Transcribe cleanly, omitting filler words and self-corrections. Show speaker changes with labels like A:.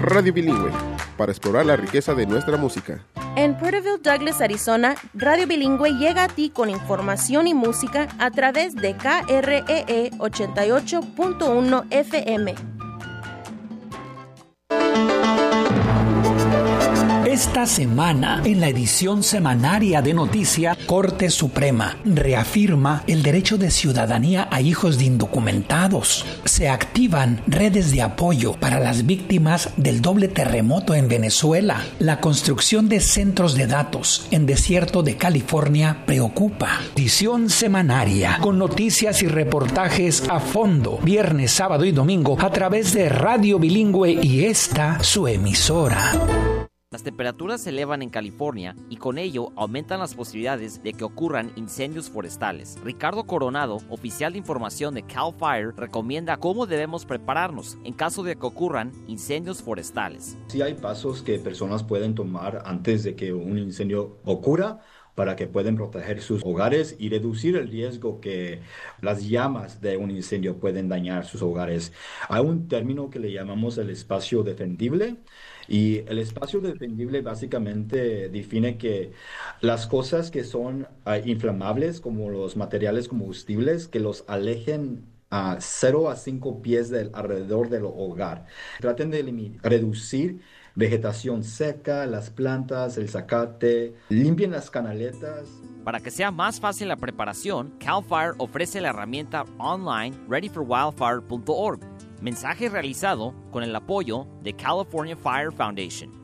A: Radio Bilingüe, para explorar la riqueza de nuestra música.
B: En Porterville, Douglas, Arizona, Radio Bilingüe llega a ti con información y música a través de KREE 88.1 FM.
C: Esta semana, en la edición semanaria de Noticia, Corte Suprema reafirma el derecho de ciudadanía a hijos de indocumentados. Se activan redes de apoyo para las víctimas del doble terremoto en Venezuela. La construcción de centros de datos en desierto de California preocupa. Edición semanaria con noticias y reportajes a fondo, viernes, sábado y domingo a través de Radio Bilingüe y esta su emisora.
D: Las temperaturas se elevan en California y con ello aumentan las posibilidades de que ocurran incendios forestales. Ricardo Coronado, oficial de información de CAL FIRE, recomienda cómo debemos prepararnos en caso de que ocurran incendios forestales.
E: Sí hay pasos que personas pueden tomar antes de que un incendio ocurra para que puedan proteger sus hogares y reducir el riesgo que las llamas de un incendio pueden dañar sus hogares. Hay un término que le llamamos el espacio defendible. Y el espacio defendible básicamente define que las cosas que son inflamables, como los materiales combustibles, que los alejen a 0 a 5 pies alrededor del hogar. Traten de reducir vegetación seca, las plantas, el zacate, limpien las canaletas.
D: Para que sea más fácil la preparación, CAL FIRE ofrece la herramienta online readyforwildfire.org. Mensaje realizado con el apoyo de California Fire Foundation.